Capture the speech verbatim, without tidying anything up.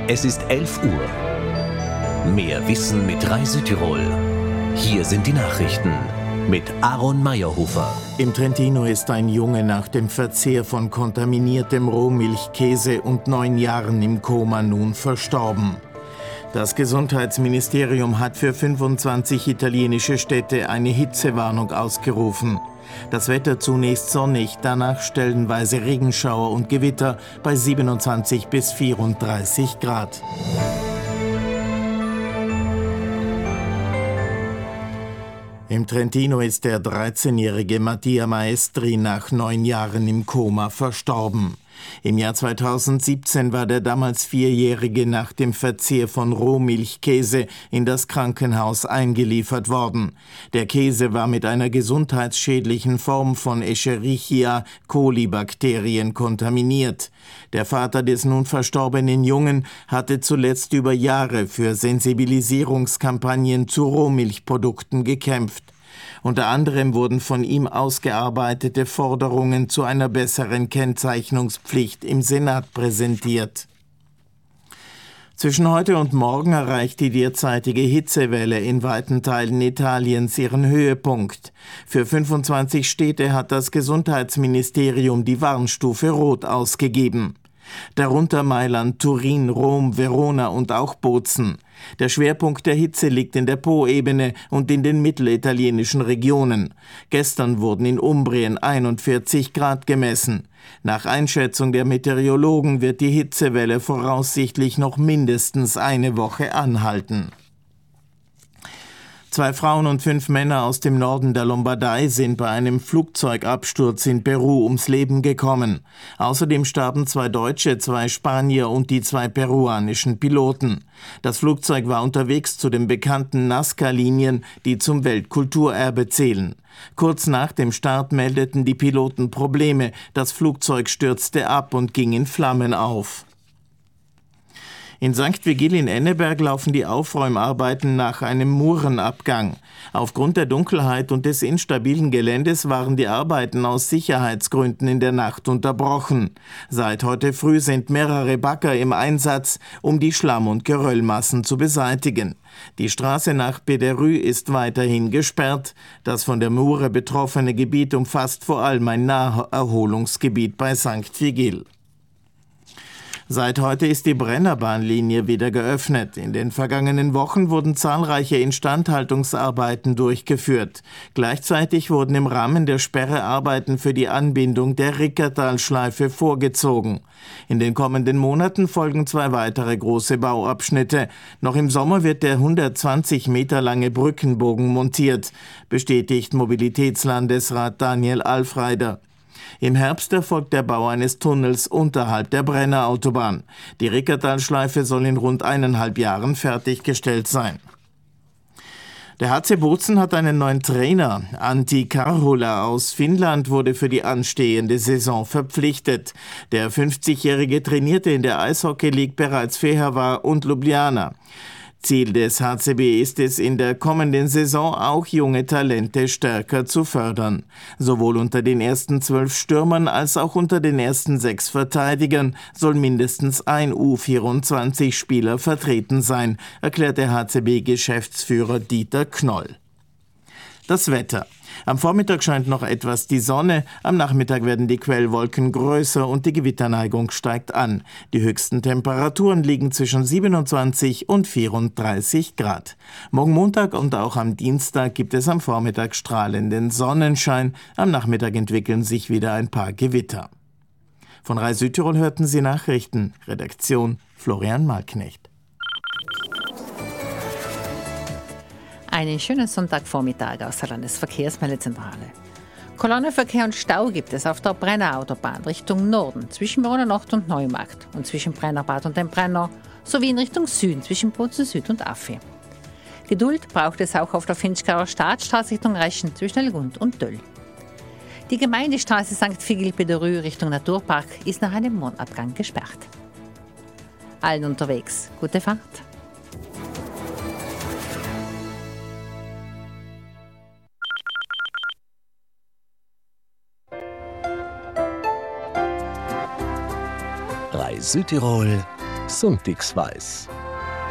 Es ist elf Uhr. Mehr Wissen mit Rai Südtirol. Hier sind die Nachrichten mit Aaron Meyerhofer. Im Trentino ist ein Junge nach dem Verzehr von kontaminiertem Rohmilchkäse und neun Jahren im Koma nun verstorben. Das Gesundheitsministerium hat für fünfundzwanzig italienische Städte eine Hitzewarnung ausgerufen. Das Wetter zunächst sonnig, danach stellenweise Regenschauer und Gewitter bei siebenundzwanzig bis vierunddreißig Grad. Im Trentino ist der dreizehnjährige Mattia Maestri nach neun Jahren im Koma verstorben. Im Jahr zweitausendsiebzehn war der damals Vierjährige nach dem Verzehr von Rohmilchkäse in das Krankenhaus eingeliefert worden. Der Käse war mit einer gesundheitsschädlichen Form von Escherichia coli Bakterien kontaminiert. Der Vater des nun verstorbenen Jungen hatte zuletzt über Jahre für Sensibilisierungskampagnen zu Rohmilchprodukten gekämpft. Unter anderem wurden von ihm ausgearbeitete Forderungen zu einer besseren Kennzeichnungspflicht im Senat präsentiert. Zwischen heute und morgen erreicht die derzeitige Hitzewelle in weiten Teilen Italiens ihren Höhepunkt. Für fünfundzwanzig Städte hat das Gesundheitsministerium die Warnstufe Rot ausgegeben. Darunter Mailand, Turin, Rom, Verona und auch Bozen. Der Schwerpunkt der Hitze liegt in der Po-Ebene und in den mittelitalienischen Regionen. Gestern wurden in Umbrien einundvierzig Grad gemessen. Nach Einschätzung der Meteorologen wird die Hitzewelle voraussichtlich noch mindestens eine Woche anhalten. Zwei Frauen und fünf Männer aus dem Norden der Lombardei sind bei einem Flugzeugabsturz in Peru ums Leben gekommen. Außerdem starben zwei Deutsche, zwei Spanier und die zwei peruanischen Piloten. Das Flugzeug war unterwegs zu den bekannten Nazca-Linien, die zum Weltkulturerbe zählen. Kurz nach dem Start meldeten die Piloten Probleme. Das Flugzeug stürzte ab und ging in Flammen auf. In Sankt Vigil in Enneberg laufen die Aufräumarbeiten nach einem Murenabgang. Aufgrund der Dunkelheit und des instabilen Geländes waren die Arbeiten aus Sicherheitsgründen in der Nacht unterbrochen. Seit heute früh sind mehrere Bagger im Einsatz, um die Schlamm- und Geröllmassen zu beseitigen. Die Straße nach Pederü ist weiterhin gesperrt. Das von der Mure betroffene Gebiet umfasst vor allem ein Naherholungsgebiet bei Sankt Vigil. Seit heute ist die Brennerbahnlinie wieder geöffnet. In den vergangenen Wochen wurden zahlreiche Instandhaltungsarbeiten durchgeführt. Gleichzeitig wurden im Rahmen der Sperre Arbeiten für die Anbindung der Rickertalschleife vorgezogen. In den kommenden Monaten folgen zwei weitere große Bauabschnitte. Noch im Sommer wird der hundertzwanzig Meter lange Brückenbogen montiert, bestätigt Mobilitätslandesrat Daniel Alfreider. Im Herbst erfolgt der Bau eines Tunnels unterhalb der Brennerautobahn. Die Rickertalschleife soll in rund eineinhalb Jahren fertiggestellt sein. Der H C Bozen hat einen neuen Trainer. Antti Karhula aus Finnland wurde für die anstehende Saison verpflichtet. Der fünfzigjährige trainierte in der Eishockey League bereits Fehervar und Ljubljana. Ziel des H C B ist es, in der kommenden Saison auch junge Talente stärker zu fördern. Sowohl unter den ersten zwölf Stürmern als auch unter den ersten sechs Verteidigern soll mindestens ein U vierundzwanzig-Spieler vertreten sein, erklärt der H C B-Geschäftsführer Dieter Knoll. Das Wetter. Am Vormittag scheint noch etwas die Sonne, am Nachmittag werden die Quellwolken größer und die Gewitterneigung steigt an. Die höchsten Temperaturen liegen zwischen siebenundzwanzig und vierunddreißig Grad. Morgen Montag und auch am Dienstag gibt es am Vormittag strahlenden Sonnenschein, am Nachmittag entwickeln sich wieder ein paar Gewitter. Von Rai Südtirol hörten Sie Nachrichten. Redaktion Florian Malknecht. Einen schönen Sonntagvormittag aus der Landesverkehrsmeldezentrale. Kolonnenverkehr und Stau gibt es auf der Brennerautobahn Richtung Norden zwischen Brunnernacht und Neumarkt und zwischen Brennerbad und dem Brenner sowie in Richtung Süden zwischen Bozen Süd und Affe. Geduld braucht es auch auf der Finchgauer Staatsstraße Richtung Reschen zwischen Elgund und Döll. Die Gemeindestraße Sankt Vigil-Pederü Richtung Naturpark ist nach einem Mondabgang gesperrt. Allen unterwegs gute Fahrt. Rai Südtirol Sonntagsweis.